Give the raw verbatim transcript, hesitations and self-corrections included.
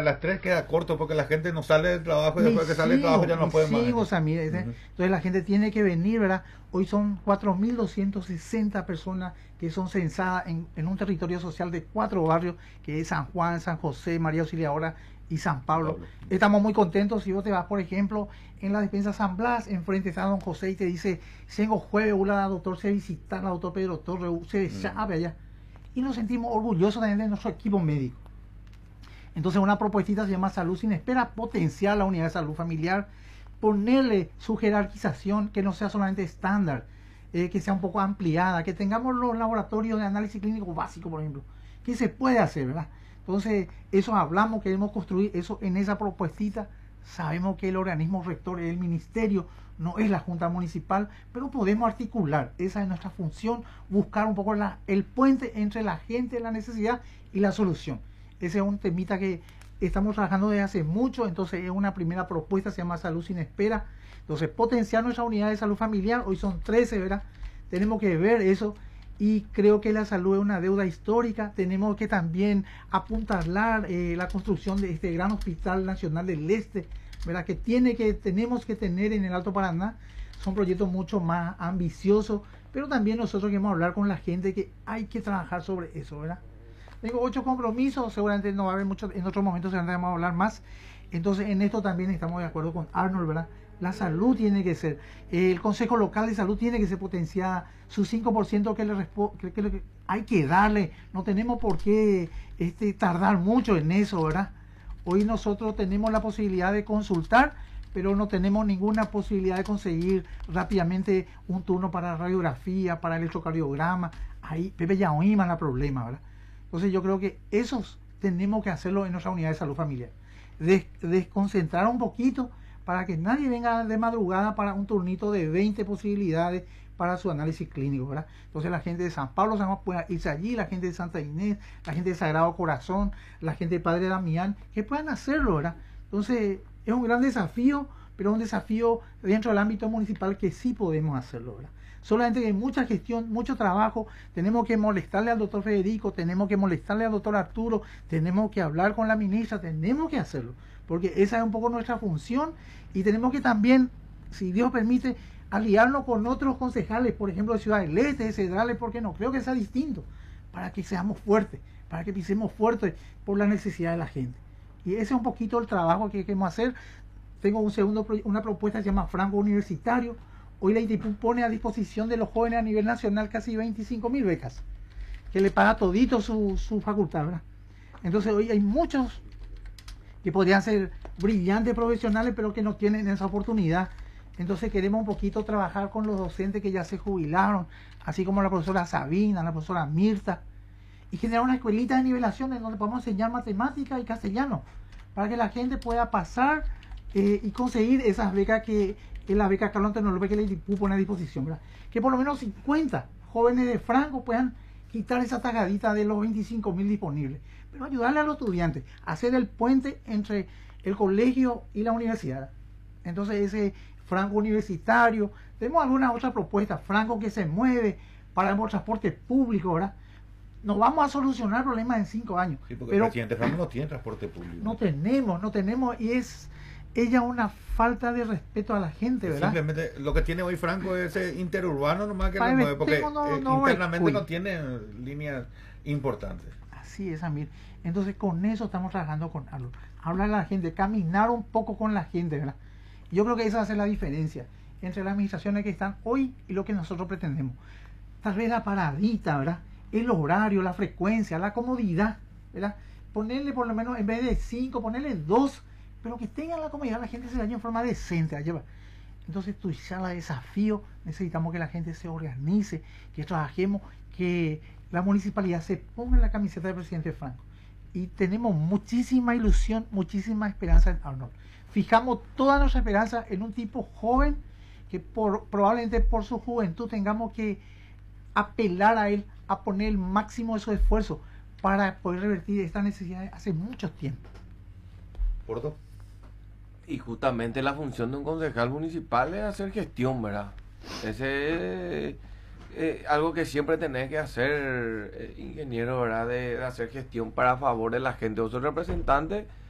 las tres queda corto porque la gente no sale del trabajo y Mis después que sale del hijos, trabajo ya no mis puede más. hijos, a mí, ¿eh? Ujú. Entonces la gente tiene que venir, ¿verdad? Hoy son cuatro mil doscientas sesenta personas que son censadas en, en un territorio social de cuatro barrios, que es San Juan, San José, María Auxiliadora y San Pablo. Pablo. Estamos muy contentos. Si vos te vas, por ejemplo, en la despensa San Blas, enfrente está Don José y te dice, tengo jueves, hola, doctor, se visita la doctor Pedro Torre, se sabe allá. Y nos sentimos orgullosos también de nuestro equipo médico. Entonces una propuestita se llama Salud Sin Espera, potenciar la unidad de salud familiar, ponerle su jerarquización, que no sea solamente estándar, eh, que sea un poco ampliada, que tengamos los laboratorios de análisis clínico básico, por ejemplo, que se puede hacer, ¿verdad? Entonces, eso hablamos, queremos construir eso en esa propuestita. Sabemos que el organismo rector es el ministerio, no es la Junta Municipal, pero podemos articular, esa es nuestra función, buscar un poco la, el puente entre la gente, la necesidad y la solución. Ese es un temita que estamos trabajando desde hace mucho, entonces es una primera propuesta, se llama Salud Sin Espera. Entonces, potenciar nuestra unidad de salud familiar, hoy son trece, ¿verdad? Tenemos que ver eso y creo que la salud es una deuda histórica. Tenemos que también apuntalar eh, la construcción de este gran hospital nacional del Este, ¿verdad? Que tiene que, tenemos que tener en el Alto Paraná. Son proyectos mucho más ambiciosos, pero también nosotros queremos hablar con la gente que hay que trabajar sobre eso, ¿verdad? Tengo ocho compromisos, seguramente no va a haber mucho, en otros momentos seguramente vamos a hablar más. Entonces, en esto también estamos de acuerdo con Arnold, ¿verdad? La salud tiene que ser, eh, el Consejo Local de Salud tiene que ser potenciada, su cinco por ciento que le que, que, que hay que darle, no tenemos por qué este, tardar mucho en eso, ¿verdad? Hoy nosotros tenemos la posibilidad de consultar, pero no tenemos ninguna posibilidad de conseguir rápidamente un turno para radiografía, para electrocardiograma. Ahí, Pepe ya oímos el problema, ¿verdad? Entonces yo creo que esos tenemos que hacerlo en nuestra unidad de salud familiar. Des, desconcentrar un poquito para que nadie venga de madrugada para un turnito de veinte posibilidades para su análisis clínico, ¿verdad? Entonces la gente de San Pablo San Juan pueda irse allí, la gente de Santa Inés, la gente de Sagrado Corazón, la gente de Padre Damián, que puedan hacerlo, ¿verdad? Entonces es un gran desafío, pero un desafío dentro del ámbito municipal que sí podemos hacerlo, ¿verdad? Solamente que hay mucha gestión, mucho trabajo, tenemos que molestarle al doctor Federico, tenemos que molestarle al doctor Arturo, tenemos que hablar con la ministra, tenemos que hacerlo, porque esa es un poco nuestra función y tenemos que también, si Dios permite, aliarnos con otros concejales, por ejemplo de Ciudad del Este, de Cedrales, porque no creo que sea distinto, para que seamos fuertes, para que pisemos fuertes por la necesidad de la gente. Y ese es un poquito el trabajo que queremos hacer. Tengo un segundo, una propuesta que se llama Franco Universitario. Hoy la I T I P U pone a disposición de los jóvenes a nivel nacional casi veinticinco mil becas, que le paga todito su, su facultad, ¿verdad? Entonces hoy hay muchos que podrían ser brillantes profesionales, pero que no tienen esa oportunidad. Entonces queremos un poquito trabajar con los docentes que ya se jubilaron, así como la profesora Sabina, la profesora Mirta, y generar una escuelita de nivelación en donde podamos enseñar matemática y castellano, para que la gente pueda pasar eh, y conseguir esas becas que es la beca Carlos Antonio López que la I T I P U pone a disposición, ¿verdad? Que por lo menos cincuenta jóvenes de Franco puedan quitar esa tajadita de los veinticinco mil disponibles, pero ayudarle a los estudiantes a hacer el puente entre el colegio y la universidad. Entonces ese Franco Universitario, tenemos alguna otra propuesta, Franco que se mueve para el transporte público, ¿verdad? Nos vamos a solucionar problemas en cinco años. Sí, porque pero el presidente Franco no tiene transporte público. No tenemos, no tenemos, y es ella una falta de respeto a la gente, ¿verdad? Simplemente lo que tiene hoy Franco es ese interurbano nomás que Para lo mueve, porque no, no, eh, no internamente recuy. no tiene líneas importantes. Así es, Amir. Entonces con eso estamos trabajando con algo. Hablar a la gente, caminar un poco con la gente, ¿verdad? Yo creo que esa va a ser la diferencia entre las administraciones que están hoy y lo que nosotros pretendemos. Tal vez la paradita, ¿verdad? El horario, la frecuencia, la comodidad, ¿verdad? Ponerle por lo menos, en vez de cinco, ponerle dos, pero que tengan la comodidad, la gente se vaya en forma decente a llevar. Entonces, tu charla de desafío, necesitamos que la gente se organice, que trabajemos, que la municipalidad se ponga en la camiseta del presidente Franco. Y tenemos muchísima ilusión, muchísima esperanza en Arnold. Fijamos toda nuestra esperanza en un tipo joven que por, probablemente por su juventud tengamos que apelar a él a poner el máximo de su esfuerzo para poder revertir esta necesidad hace mucho tiempo. ¿Porto? Y justamente la función de un concejal municipal es hacer gestión, ¿verdad? Ese es eh, algo que siempre tenés que hacer, eh, ingeniero, ¿verdad? De, de hacer gestión para favor de la gente. O sea, representante